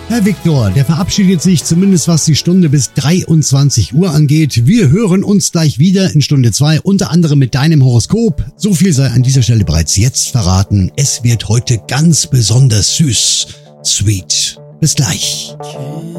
Herr Viktor, der verabschiedet sich zumindest was die Stunde bis 23 Uhr angeht. Wir hören uns gleich wieder in Stunde 2, unter anderem mit deinem Horoskop. So viel sei an dieser Stelle bereits jetzt verraten. Es wird heute ganz besonders süß. Sweet. Bis gleich.